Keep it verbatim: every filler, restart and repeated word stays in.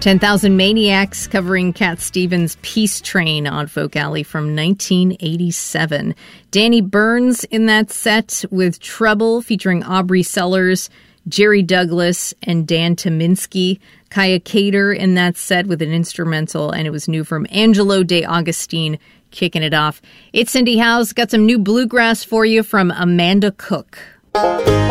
ten thousand Maniacs covering Cat Stevens' Peace Train on Folk Alley from nineteen eighty-seven. Danny Burns in that set with Trouble featuring Aubrey Sellers, Jerry Douglas, and Dan Tominski. Kaya Cater in that set with an instrumental, and it was new from Angelo De Augustine kicking it off. It's Cindy Howes. Got some new bluegrass for you from Amanda Cook.